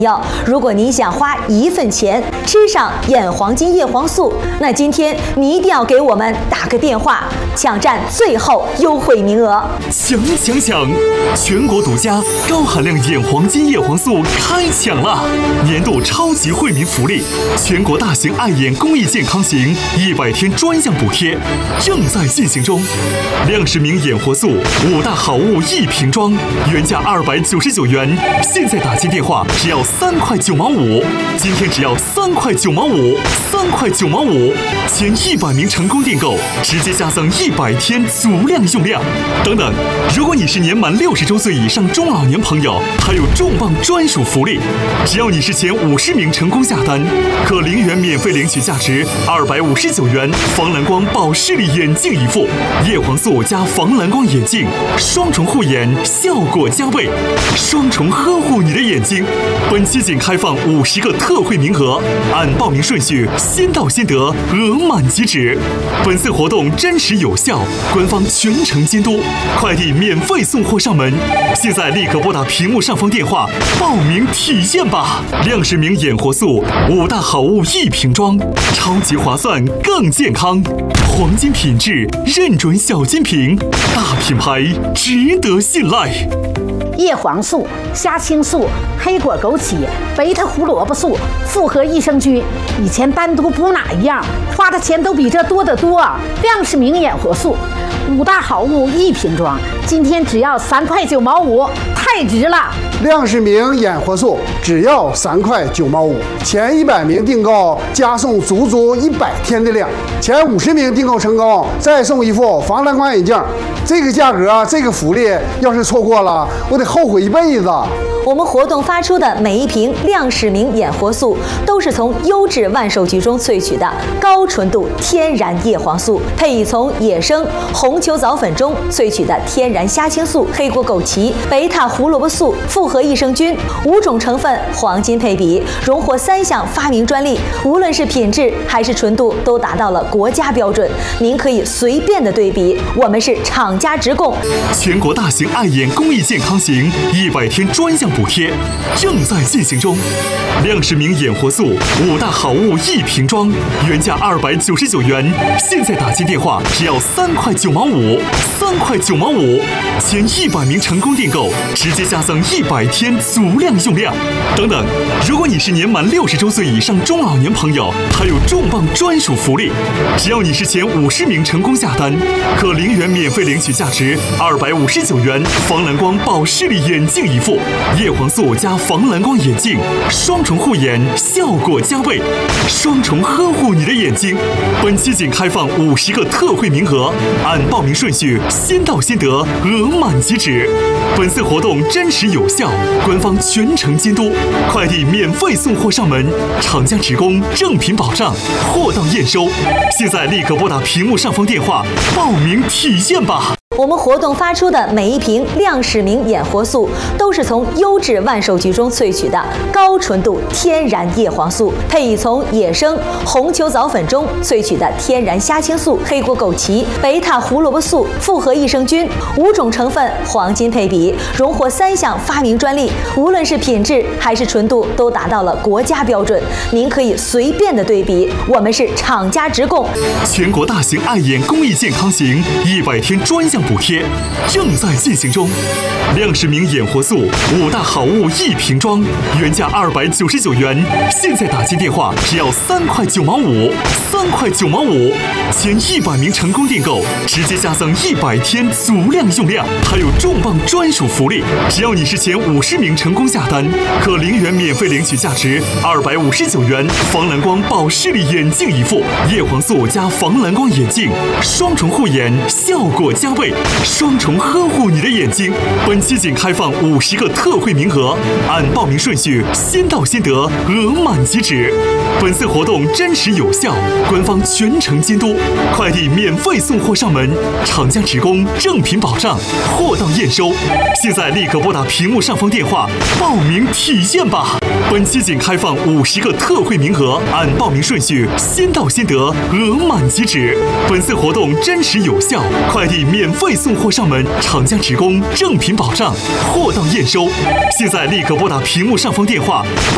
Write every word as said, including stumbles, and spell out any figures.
要，如果你想花一份钱吃上眼黄金叶黄素，那今天你一定要给我们打个电话，抢占最后优惠名额。 抢抢抢！全国独家高含量眼黄金叶黄素开抢了！年度超级惠民福利，全国大型爱眼公益健康行一百天专项补贴正在进行中。亮世明眼活素五大好物一瓶装，原价二百九十九元，现在打进电话只要三块九毛五，今天只要三块九毛五，三块九毛五，前一百名成功订购直接加赠一百天足量用量。等等，如果你是年满六十周岁以上中老年朋友，还有重磅专属福利，只要你是前五十名成功下单，可零元免费领取价值二百五十九元防蓝光保视力眼镜一副，叶黄素加防蓝光眼镜，双重护眼，效果加倍，双重呵护你的眼睛。本期仅开放五十个特惠名额，按报名顺序先到先得，额满即止。本次活动真实有效，官方全程监督，快递免费送货上门。现在立刻拨打屏幕上方电话报名体验吧！亮世明眼活素五大好物一瓶装，超级划算，更健康，黄金品质，认准小金瓶，大品牌，值得信赖。 叶黄素、虾青素、黑果枸杞、贝塔胡萝卜素、复合益生菌，以前单独补哪一样，花的钱都比这多得多。亮世明眼活素五大好物一瓶装，今天只要三块九毛五，太值了！ 亮世明眼活素只要三块九毛五，前一百名订购加送足足一百天的量，前五十名订购成功再送一副防蓝光眼镜。这个价格，这个福利，要是错过了，我得后悔一辈子。 我们活动发出的每一瓶亮世明眼活素，都是从优质万寿菊中萃取的高纯度天然叶黄素，配以从野生红球藻粉中萃取的天然虾青素、黑果枸杞、贝塔胡萝卜素、复合益生菌五种成分黄金配比，荣获三项发明专利，无论是品质还是纯度都达到了国家标准。您可以随便的对比，我们是厂家直供。 全国大型爱眼公益健康行一百天专项补贴正在进行中。亮世明眼活素五大好物一瓶装，原价二百九十九元，现在打进电话只要三块九毛五，三块九毛五，前一百名成功订购直接加赠一百天足量用量。等等，如果你是年满六十周岁以上中老年朋友，还有重磅专属福利，只要你是前五十名成功下单，可零元免费领取价值二百五十九元防蓝光保视力眼镜一副，叶黄素加防蓝光眼镜，双重护眼，效果加倍，双重呵护你的眼睛。本期仅开放五十个特惠名额，按报名顺序先到先得，额满即止。本次活动真实有效，官方全程监督，快递免费送货上门，厂家直供，正品保障，货到验收。现在立刻拨打屏幕上方电话报名体验吧！ 我们活动发出的每一瓶亮世明眼活素，都是从优质万寿菊中萃取的高纯度天然叶黄素，配以从野生红球藻粉中萃取的天然虾青素、黑果枸杞、贝塔胡萝卜素、复合益生菌五种成分黄金配比，荣获三项发明专利，无论是品质还是纯度都达到了国家标准。您可以随便的对比，我们是厂家直供。 全国大型爱眼公益健康行一百天专项补贴正在进行中。亮世明眼活素五大好物一瓶装，原价二百九十九元，现在打进电话只要三块九毛五，三块九毛五，前一百名成功订购直接加赠一百天足量用量，还有重磅专属福利，只要你是前五十名成功下单，可零元免费领取价值二百五十九元防蓝光保视力眼镜一副，叶黄素加防蓝光眼镜，双重护眼，效果加倍，双重呵护你的眼睛。本期仅开放五十个特惠名额，按报名顺序先到先得，额满即止。本次活动真实有效，官方全程监督，快递免费送货上门，厂家直供，正品保障，货到验收。现在立刻拨打屏幕上方电话报名体验吧！本期仅开放五十个特惠名额，按报名顺序先到先得，额满即止。本次活动真实有效，快递免费送货上门，厂家直供，正品保障，货到验收。现在立刻拨打屏幕上方电话